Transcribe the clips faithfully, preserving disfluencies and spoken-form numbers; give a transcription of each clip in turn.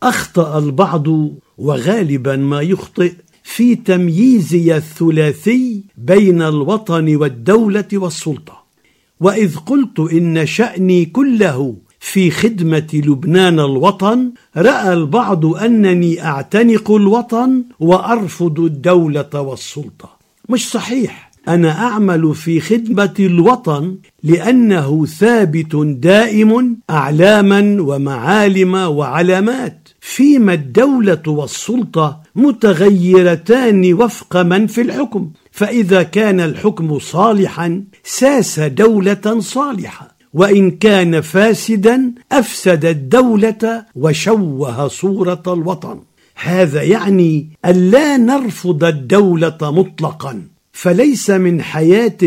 أخطأ البعض وغالبا ما يخطئ في تمييزي الثلاثي بين الوطن والدولة والسلطة، وإذ قلت إن شأني كله في خدمة لبنان الوطن، رأى البعض أنني أعتنق الوطن وأرفض الدولة والسلطة. مش صحيح، أنا أعمل في خدمة الوطن لأنه ثابت دائم أعلاما ومعالم وعلامات، فيما الدولة والسلطة متغيرتان وفق من في الحكم، فإذا كان الحكم صالحا ساس دولة صالحة، وإن كان فاسدا أفسد الدولة وشوه صورة الوطن. هذا يعني أن لا نرفض الدولة مطلقا، فليس من حياة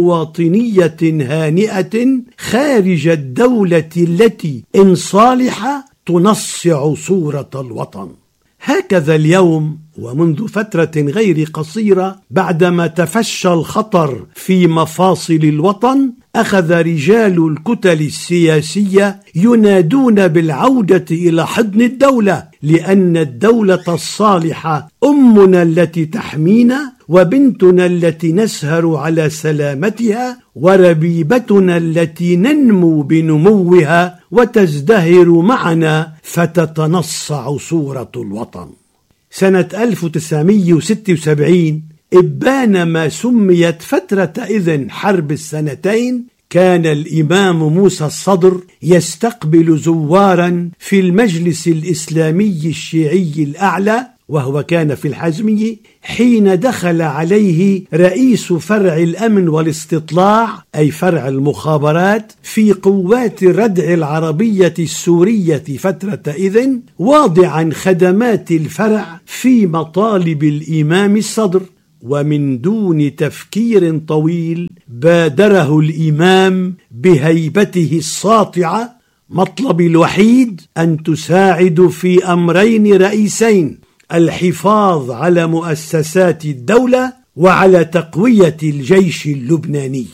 مواطنية هانئة خارج الدولة التي إن صالحة تنصع صورة الوطن. هكذا اليوم ومنذ فترة غير قصيرة، بعدما تفشى الخطر في مفاصل الوطن، أخذ رجال الكتل السياسية ينادون بالعودة إلى حضن الدولة، لأن الدولة الصالحة أمنا التي تحمينا، وبنتنا التي نسهر على سلامتها، وربيبتنا التي ننمو بنموها وتزدهر معنا فتتنصع صورة الوطن. سنة ألف وتسعمئة وستة وسبعين إبان ما سميت فترة إذن حرب السنتين، كان الإمام موسى الصدر يستقبل زوارا في المجلس الإسلامي الشيعي الأعلى، وهو كان في الحزمية، حين دخل عليه رئيس فرع الأمن والاستطلاع أي فرع المخابرات في قوات الردع العربية السورية فترة إذن، واضعا خدمات الفرع في مطالب الإمام الصدر. ومن دون تفكير طويل بادره الإمام بهيبته الساطعة: مطلبي الوحيد أن تساعدوا في أمرين رئيسين، الحفاظ على مؤسسات الدولة وعلى تقوية الجيش اللبناني.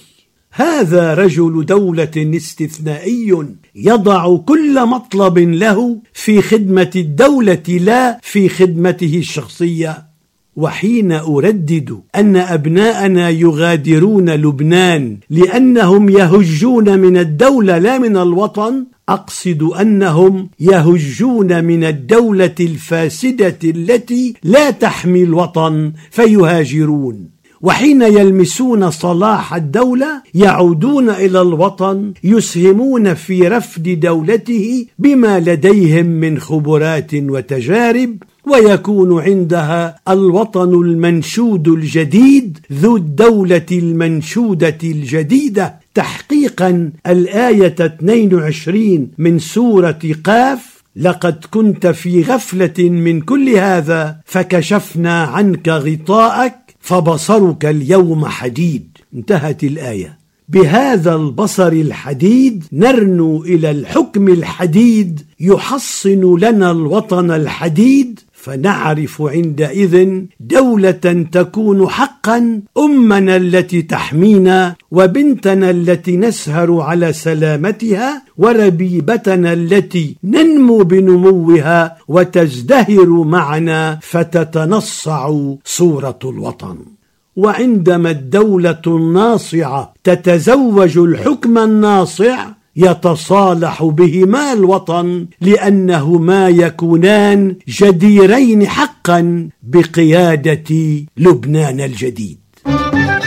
هذا رجل دولة استثنائي يضع كل مطلب له في خدمة الدولة لا في خدمته الشخصية. وحين أردد أن أبناءنا يغادرون لبنان لأنهم يهجون من الدولة لا من الوطن، أقصد أنهم يهجون من الدولة الفاسدة التي لا تحمي الوطن فيهاجرون، وحين يلمسون صلاح الدولة يعودون إلى الوطن يسهمون في رفد دولته بما لديهم من خبرات وتجارب، ويكون عندها الوطن المنشود الجديد ذو الدولة المنشودة الجديدة، تحقيقا الآية اثنين وعشرين من سورة قاف: لقد كنت في غفلة من كل هذا فكشفنا عنك غطاءك فبصرك اليوم حديد. انتهت الآية. بهذا البصر الحديد نرنو إلى الحكم الحديد يحصن لنا الوطن الحديد، فنعرف عندئذ دولة تكون حقا أمنا التي تحمينا، وبنتنا التي نسهر على سلامتها، وربيبتنا التي ننمو بنموها وتزدهر معنا فتتنصع صورة الوطن. وعندما الدولة الناصعة تتزوج الحكم الناصع يتصالح بهما الوطن، لأنهما يكونان جديرين حقا بقيادة لبنان الجديد.